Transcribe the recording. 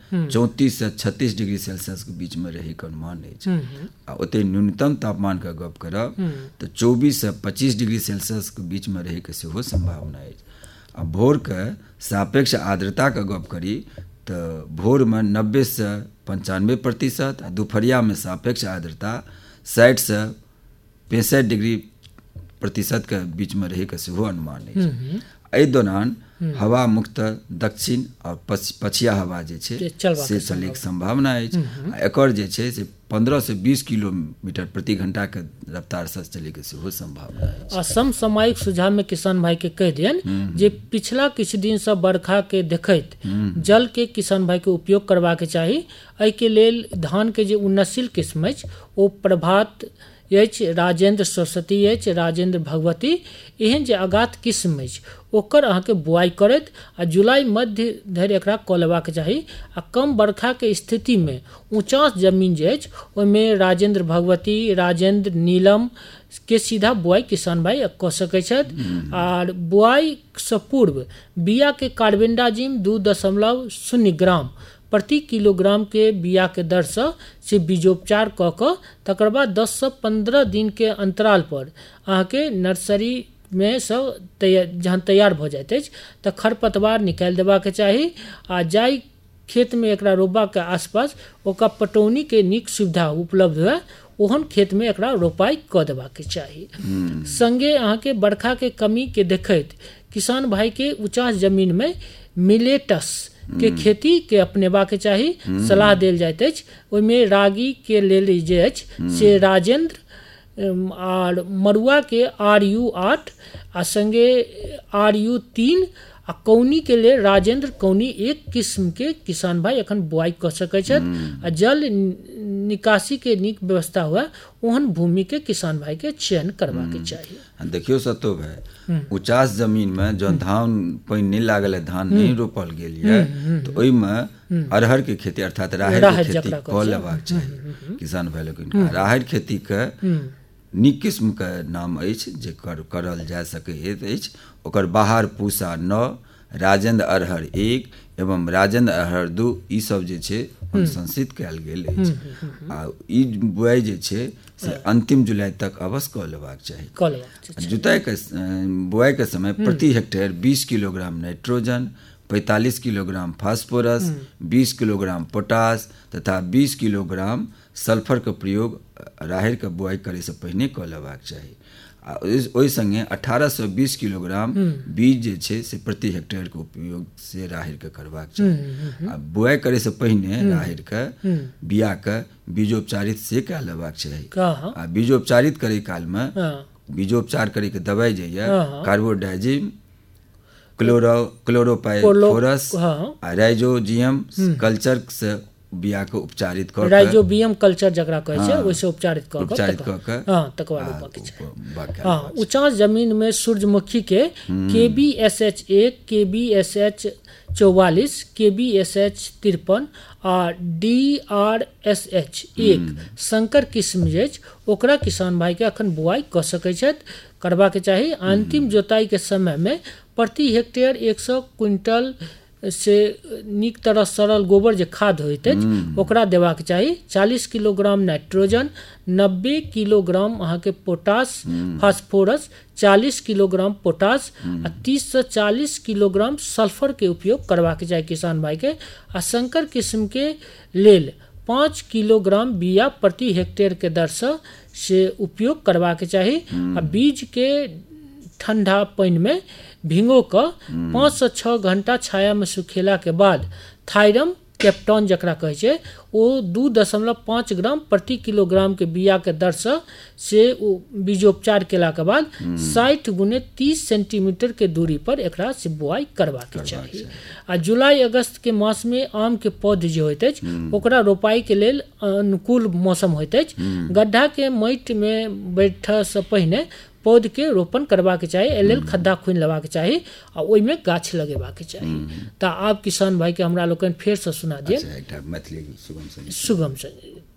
34 से 36 degree Celsius के बीच में रहे के अनुमान अछि। आ ओते न्यूनतम तापमान के गप करब तो 24 से 25 डिग्री सेल्सियस के बीच में रहे के सेहो संभावना अछि। आ भोर के सापेक्ष आर्द्रता के गप करी तो भोर में 90 से 95%, आ दोपहरिया में सापेक्ष आर्द्रता 60 से 65 डिग्री प्रतिशत के बीच में रहे के सेहो अनुमान अछि। एहि दौरान हवा मुक्त दक्षिण और पछिया हवा जे छै से चले के संभावना अछि। एकर जे छै से 15 से 20 किलोमीटर प्रति घंटा के रफ्तार से चले के सेहो संभावना अछि। समसामयिक सुझाव में किसान भाई के कह दियन जे पिछला किछु दिन से बरखा के देखैत जल के किसान भाई के उपयोग करबाक चाही। एहि के लेल धान के जे उन्नतशील किस्म अछि ओ प्रभात अछि, राजेंद्र सरस्वती अछि, राजेंद्र भगवती, एहन जे अगात किस्म अछि ओकर अहाँके बुआई करैत आ जुलाई मध्य धरि एकरा कऽ लेबाक चाही। आ कम बरखा के स्थिति में ऊँचास जमीन जे अछि ओहिमे राजेंद्र भगवती, राजेंद्र नीलम के सीधा बुआई किसान भाई कऽ सकैत छथि। आर बुआई से पूर्व बिया के कार्बेंडाजिम 2.0 ग्राम प्रति किलोग्राम के बिया के दर से बीजोपचार कऽ कऽ तकर बाद 10 से 15 दिन के अंतराल पर अहाँके नर्सरी में सब जहन तैयार भऽ जाइत अछि तऽ खरपतवार निकालि देबाक चाही। आ जाहि खेत में एकरा रोपबा के आसपास ओकर पटौनी के नीक सुविधा उपलब्ध हुए ओहन खेत में एकरा रोपाई कऽ देबाक चाही। संगे अहाँके बरखा के कमी के देखैत किसान भाई के ऊंचा जमीन में मिलेटस के खेती के अपनेबाक चाही सलाह देल जाइत अछि। ओहिमे रागी के लेल जे अछि से राजेंद्र आर मड़ुआ के RU8 आ संगे RU3 आ कौनी के लिए राजेंद्र कौनी एक किस्म के किसान भाई अखन बुआई कर सकैत छथि। आ जल निकासी के नीक व्यवस्था हुआ ओहन भूमि के किसान भाई के चयन करबाक चाहिए। देखियो सतो भाई उचास जमीन में जो धान पानी नहीं लागल है, धान नहीं रोपल गेल है, तो ओहि में अरहर के खेती अर्थात राहर के खेती कऽ लेबाक चाही किसान भाई लोग। राहर खेती के नीक किस्म के नाम अछि जे करल जा सकैत अछि। ओकर बाहर पूसा 9, राजेंद्र अरहर 1 एवं राजेंद्र अरहर 2 ई सब जे छै अनुशंसित कयल गेल अछि। आ ई बुआई जे छै से अंतिम जुलाई तक अवश्य कऽ लेबाक चाही। जुताई के बुआई के समय प्रति hectare 20 kilogram nitrogen, 45 kilogram phosphorus, 20 kilogram potash तथा 20 किलोग्राम सल्फर के प्रयोग राहर के बुआई करे से पहिने कऽ लेबाक चाही। आ ओहि संगे 18 से 20 किलोग्राम बीज जे छै से प्रति हेक्टेयर के उपयोग से राहर के करबाक चाही। आ बुआई करे से पहिने राहर के बिया के बीजोपचारित से कऽ लेबाक चाही। आ बीजोपचारित करे काल में बीजोपचार करे के दवाई जे ये कार्बोडाजिम, क्लोरोपाइरिफोस आ राइजोबियम कल्चर से बिया के उपचारित कर राइजोबियम कल्चर जकरा कहै छै ओइसे उपचारित कऽ के तकर बाद रोपबाक चाही। ऊंचा जमीन में सूर्यमुखी के KBSH1, KBSH44, KBSH53 आ DRSH1 संकर किस्म जे ओकरा किसान भाई के अखन बुआई कऽ सकैत छथि, करबाक चाही। अंतिम जोताई के समय में प्रति हेक्टेयर 100 क्विंटल से नीक तरह सरल गोबर जे खाद होइत अछि ओकरा देबाक चाही। 40 किलोग्राम नाइट्रोजन, 90 किलोग्राम अहाँके पोटास फास्फोरस, 40 किलोग्राम पोटास आ 30 से 40 किलोग्राम सल्फर के उपयोग करबाक चाही किसान भाई के। आ संकर किस्म के लेल 5 किलोग्राम बिया प्रति हेक्टेयर के दर से उपयोग करबाक चाही। आ बीज के ठंडा पानी में भिंगो कर 5 से 6 घंटा छाया में सुखेला के बाद थायरम कैप्टन जकरा कहै छै ओ 2.5 ग्राम प्रति किलोग्राम के बिया के दर से बीजोपचार केला के बाद 60 गुने 30 सेंटीमीटर के दूरी पर एकरा से बुआई करबाक चाही। आ जुलाई अगस्त के मास में आम के पौध जे होइत अछि ओकरा रोपाई के लेल अनुकूल मौसम होइत अछि। गड्ढा के माटि में बैठा से पहिने पौध के रोपण करबाक चाही, एहि लेल खद्दा खुनि लेबाक चाही आ ओहि में गाछ लगेबाक चाही। तऽ आब किसान भाई के हमरा लोकनि फेर से सुना दिए मैथिली सुगम संगीत।